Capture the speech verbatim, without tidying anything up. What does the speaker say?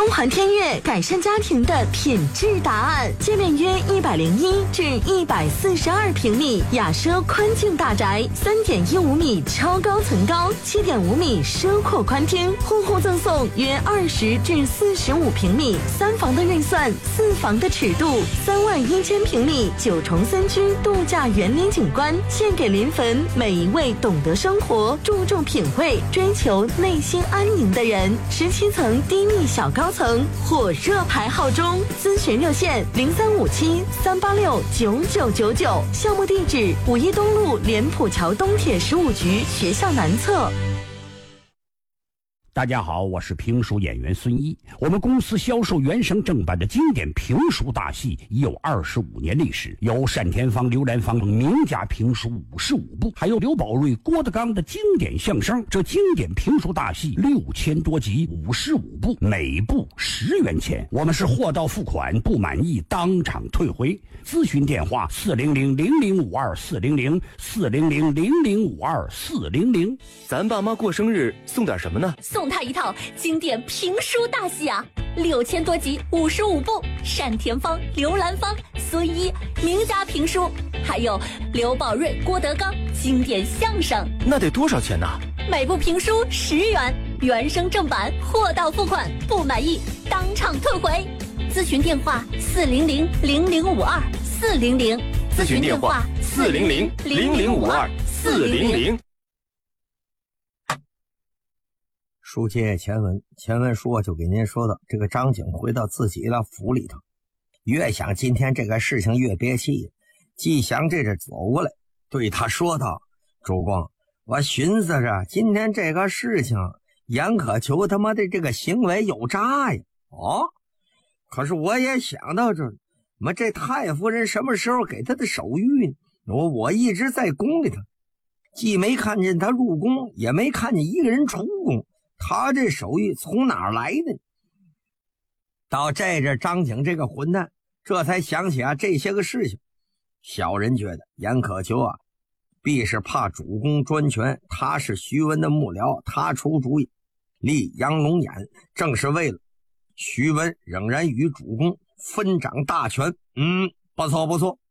中环天悦改善家庭的品质答案，界面约一百零一至一百四十二平米，雅奢宽净大宅，三点一五米超高层高，七点五米奢阔宽厅，户户赠送约二十至四十五平米，三房的预算，四房的尺度，三万一千平米九重森居度假园林景观，献给临汾每一位懂得生活、注重品味、追求内心安宁的人。十七层低密小高层，火热排号中，咨询热线零三五七三八六九九九九，项目地址五一东路莲浦桥东铁十五局学校南侧。 大家好，我是评书演员孙一。我们公司销售原声正版的经典评书大戏已有二十五年历史，有单田芳、刘兰芳名家评书五十五部，还有刘宝瑞、郭德纲的经典相声。这经典评书大戏六千多集，五十五部，每部十元钱。我们是货到付款，不满意当场退回。咨询电话四零零零零五二四零零四零零零零五二四零零。 咱爸妈过生日送点什么呢？ 送他一套经典评书大戏啊，六千多集，五十五部，单田芳、刘兰芳、孙一名家评书，还有刘宝瑞、郭德纲经典相声。 那得多少钱呢？ 每部评书十元，原声正版，货到付款，不满意当场退回。咨询电话四零零零零五二四零零， 咨询电话四零零零零五二四零零。 书接前文，前文说就给您说到这个张景回到自己的府里头，越想今天这个事情越憋气，季祥这着走过来对他说道：主公，我寻思着今天这个事情严可求他妈的这个行为有诈呀。哦，可是我也想到这妈这太夫人什么时候给他的手谕呢？我我一直在宫里头，既没看见他入宫，也没看见一个人出宫，他这手谕从哪儿来的？到这阵张景这个混蛋这才想起啊这些个事情。小人觉得严可求啊必是怕主公专权，他是徐文的幕僚，他出主意立杨龙眼，正是为了徐文仍然与主公分掌大权。嗯，不错不错，